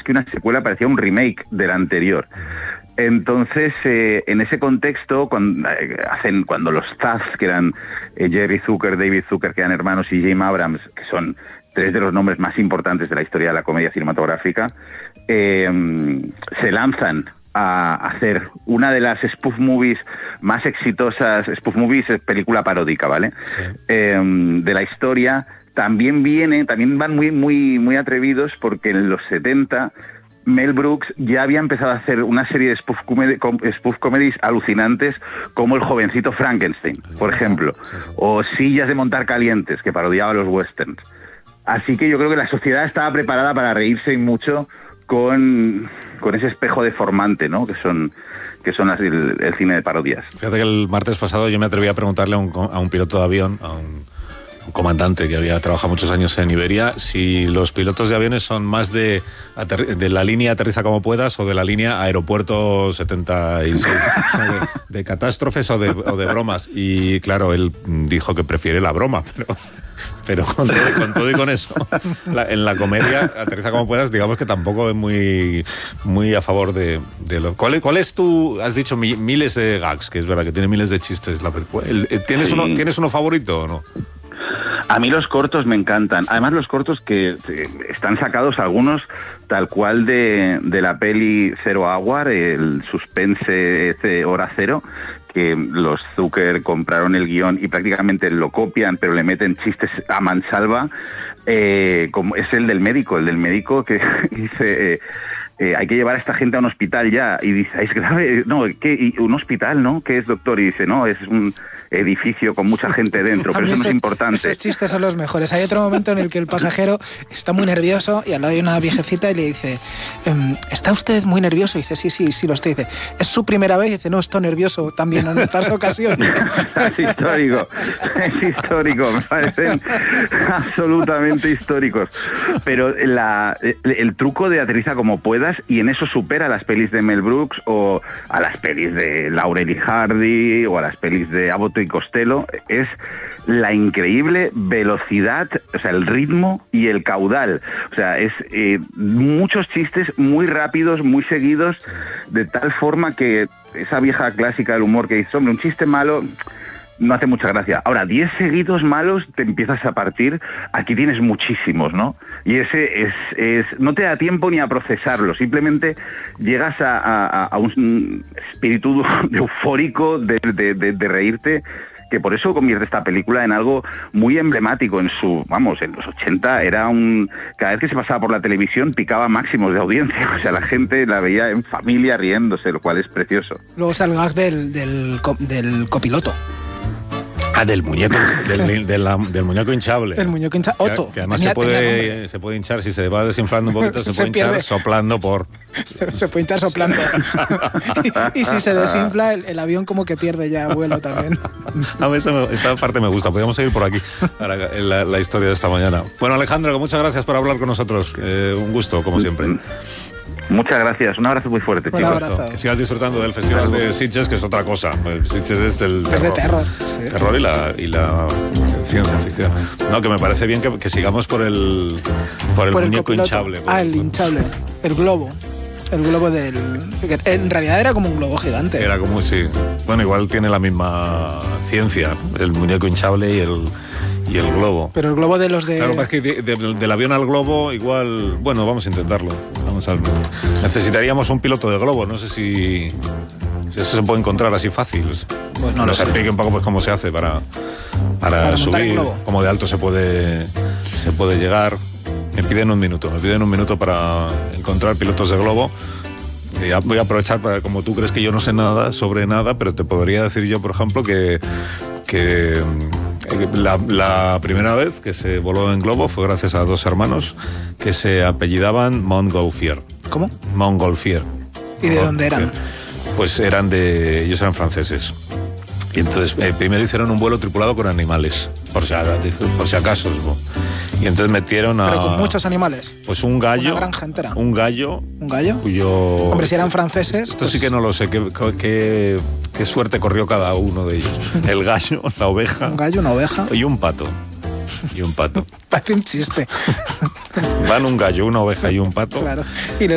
que una secuela, parecía un remake de la anterior. Entonces, en ese contexto, cuando los Zaz, que eran Jerry Zucker, David Zucker, que eran hermanos, y James Abrams, que son tres de los nombres más importantes de la historia de la comedia cinematográfica, se lanzan a hacer una de las spoof movies más exitosas. Spoof movies es película paródica, ¿vale? Sí. De la historia. También van muy atrevidos, porque en los 70 Mel Brooks ya había empezado a hacer una serie de spoof comedies alucinantes, como El jovencito Frankenstein, por ejemplo, o Sillas de montar calientes, que parodiaba los westerns. Así que yo creo que la sociedad estaba preparada para reírse y mucho con ese espejo deformante, ¿no? que son el cine de parodias. Fíjate que el martes pasado yo me atreví a preguntarle a un piloto de avión, a un comandante que había trabajado muchos años en Iberia, si los pilotos de aviones son más de la línea aterriza como puedas o de la línea aeropuerto 76, o sea, de catástrofes o de bromas. Y claro, él dijo que prefiere la broma, pero con todo y con eso, en la comedia aterriza como puedas, digamos que tampoco es muy a favor de lo... ¿Cuál es tu...? Has dicho miles de gags, que es verdad que tiene miles de chistes. ¿Tienes uno favorito o no? A mí los cortos me encantan. Además, los cortos que están sacados, algunos tal cual de la peli Zero Hour, el suspense Hora Cero, que los Zucker compraron el guión y prácticamente lo copian, pero le meten chistes a mansalva, como es el del médico que dice... hay que llevar a esta gente a un hospital ya, y dice, es grave, no, ¿qué? ¿Un hospital, no? ¿Qué es, doctor? Y dice, no, es un edificio con mucha gente dentro, pero eso no es importante. Esos chistes son los mejores. Hay otro momento en el que el pasajero está muy nervioso y al lado hay una viejecita y le dice, ¿está usted muy nervioso? Y dice, sí lo estoy. Dice, ¿es su primera vez? Y dice, no, estoy nervioso también en otras ocasiones. Es histórico, me parecen absolutamente históricos. Pero el truco de aterriza como puedas, y en eso supera a las pelis de Mel Brooks o a las pelis de Laurel y Hardy o a las pelis de Abbott y Costello, es la increíble velocidad, o sea, el ritmo y el caudal. O sea, es muchos chistes muy rápidos, muy seguidos, de tal forma que esa vieja clásica del humor que dice, hombre, un chiste malo no hace mucha gracia. Ahora, 10 seguidos malos te empiezas a partir. Aquí tienes muchísimos, ¿no? Y ese no te da tiempo ni a procesarlo. Simplemente llegas a un espíritu eufórico de reírte, que por eso convierte esta película en algo muy emblemático. En los 80 era cada vez que se pasaba por la televisión picaba máximos de audiencia. O sea, la gente la veía en familia riéndose, lo cual es precioso. Luego está el gag del copiloto. Del muñeco, del muñeco hinchable. El muñeco hinchable, Otto. Que además se puede hinchar, si se va desinflando un poquito, se puede hinchar soplando por... Se puede hinchar soplando. y si se desinfla, el avión como que pierde ya vuelo también. A mí esta parte me gusta. Podríamos seguir por aquí para la historia de esta mañana. Bueno, Alejandro, muchas gracias por hablar con nosotros. Un gusto, como siempre. Muchas gracias, un abrazo muy fuerte, chicos. Abrazo. Que sigas disfrutando del Festival de Sitges, que es otra cosa. Sitges es el terror. Es de terror, sí. Terror y la ciencia ficción. No, que me parece bien que sigamos por el muñeco hinchable. El hinchable, el globo. El globo en realidad era como un globo gigante. Era como, sí. Bueno, igual tiene la misma ciencia, el muñeco hinchable y el globo. Pero el globo de los de... Claro, es que del avión al globo igual... Bueno, vamos a intentarlo. Necesitaríamos un piloto de globo. No sé si eso se puede encontrar así fácil. Pues no Nos explique un poco pues cómo se hace para subir, cómo de alto se puede llegar. Me piden un minuto para encontrar pilotos de globo. Ya voy a aprovechar para, como tú crees que yo no sé nada sobre nada, pero te podría decir yo, por ejemplo, que la primera vez que se voló en globo fue gracias a dos hermanos que se apellidaban Montgolfier. ¿Cómo? Montgolfier. ¿Y de dónde eran? Pues ellos eran franceses. Y entonces primero hicieron un vuelo tripulado con animales, por si acaso. Y entonces metieron ¿Pero con muchos animales? Pues un gallo. Una granja entera. Un gallo. ¿Un gallo? Cuyo... Hombre, si eran franceses... Esto pues... sí que no lo sé, qué suerte corrió cada uno de ellos. El gallo, la oveja... Un gallo, una oveja... Y un pato. Parece un chiste. Van un gallo, una oveja y un pato. Claro. Y